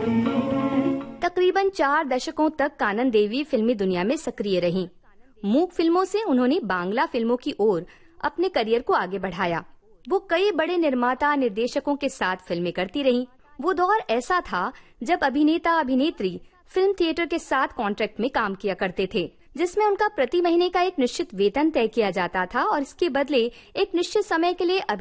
तकरीबन 4 दशकों तक कानन देवी फिल्मी दुनिया में सक्रिय रहीं। मूक फिल्मों से उन्होंने बांग्ला फिल्मों की ओर अपने करियर को आगे बढ़ाया। वो कई बड़े निर्माता निर्देशकों के साथ फिल्में करती रहीं। वो दौर ऐसा था जब अभिनेता अभिनेत्री फिल्म थिएटर के साथ कॉन्ट्रैक्ट में काम किया करते थे, जिसमें उनका प्रति महीने का एक निश्चित वेतन तय किया जाता था और इसके बदले एक निश्चित समय के लिए